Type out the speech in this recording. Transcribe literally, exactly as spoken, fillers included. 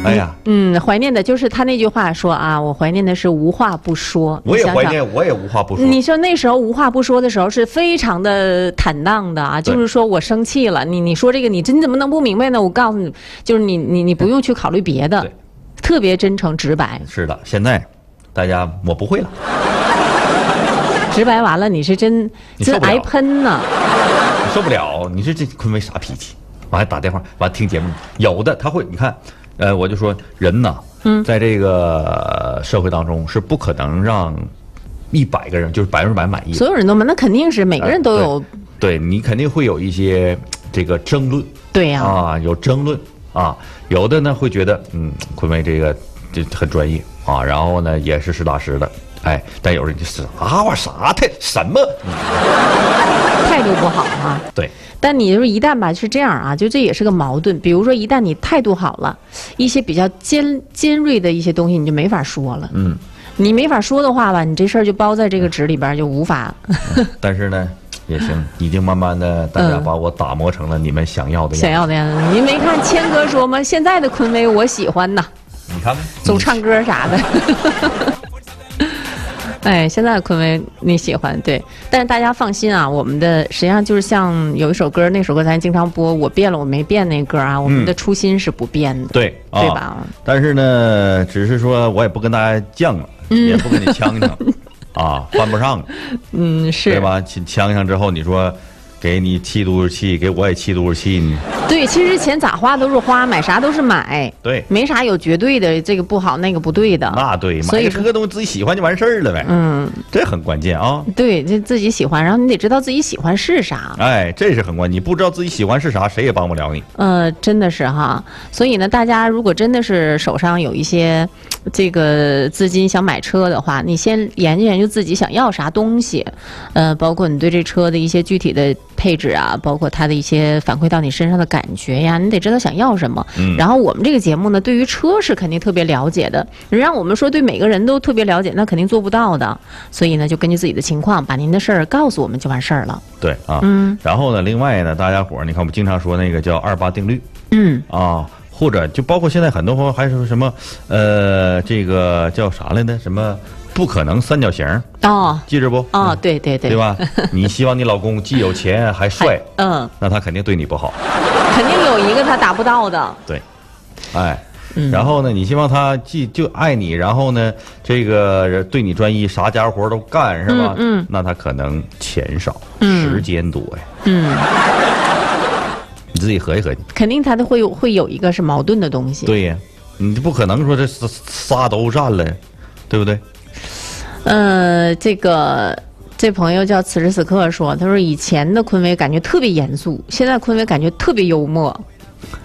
哎呀， 嗯，怀念的就是他那句话说啊，我怀念的是无话不说。 我也想想怀念，我也无话不说。 你说那时候无话不说的时候是非常的坦荡的啊，就是说我生气了，你你说这个你真怎么能不明白呢？我告诉你，就是你你你不用去考虑别的，特别真诚直白。 是的，现在大家我不会了。 直白完了，你是真真挨喷呢， 你受不了。你说这坤威啥脾气？完还打电话，完听节目，有的他会，你看，呃，我就说人呐，嗯，在这个社会当中是不可能让一百个人就是百分之百满意， 所有人都满，那肯定是每个人都有， 哎、对, 对你肯定会有一些这个争论， 对呀、 啊，啊，有争论啊，有的呢会觉得，嗯，坤威这个这很专业啊，然后呢也是实打实的。哎，但有人就是啊，我啥态什么、嗯、 态度不好啊？ 对。 但你就是一旦吧是这样啊，就这也是个矛盾。比如说，一旦你态度好了，一些比较尖尖锐的一些东西你就没法说了。嗯，你没法说的话吧，你这事儿就包在这个纸里边，就无法。 嗯、但是呢，也行，已经慢慢的大家把我打磨成了你们想要的样子。 想要的样子，您没看谦哥说吗？现在的坤威我喜欢呐。 你看， 总唱歌啥的。哎，现在的坤威你喜欢对，但是大家放心啊，我们的实际上就是像有一首歌，那首歌咱经常播，我变了我没变那歌啊，我们的初心是不变的， 嗯、对、 啊、对吧？ 但是呢，只是说我也不跟大家犟了，嗯、也不跟你呛呛，啊，犯不上， 嗯，是， 对吧？呛呛之后，你说给你气嘟嘟气，给我也气嘟嘟气，你对，其实钱咋花都是花，买啥都是买， 对， 没啥有绝对的，这个不好，那个不对的。 那对， 所以买个东西自己喜欢就完事儿了呗。嗯，这很关键啊。 对，这自己喜欢，然后你得知道自己喜欢是啥。 哎，这是很关键，你不知道自己喜欢是啥，谁也帮不了你。 呃，真的是哈。所以呢，大家如果真的是手上有一些这个资金想买车的话，你先研究研究自己想要啥东西，呃，包括你对这车的一些具体的配置啊，包括它的一些反馈到你身上的感觉呀，你得知道想要什么。嗯。然后我们这个节目呢，对于车是肯定特别了解的，让我们说对每个人都特别了解，那肯定做不到的。所以呢，就根据自己的情况，把您的事儿告诉我们就完事儿了。 对啊。嗯。然后呢，另外呢，大家伙儿，你看我们经常说那个叫二八定律。嗯。啊。或者就包括现在很多朋友还说什么，呃，这个叫啥来着？什么不可能三角形？哦，记着不？ 哦，对对对， 对吧？你希望你老公既有钱还帅，嗯，那他肯定对你不好， 肯定有一个他达不到的。 对，哎，嗯、然后呢，你希望他既就爱你，然后呢，这个对你专一，啥家伙都干，是吧？嗯，嗯那他可能钱少，嗯、时间多呀。嗯。你自己合计合计， 肯定他都会有会有一个是矛盾的东西。 对呀，你不可能说这仨都占了，对不对？ 呃，这个这朋友叫此时此刻说，他说以前的坤威感觉特别严肃，现在坤威感觉特别幽默。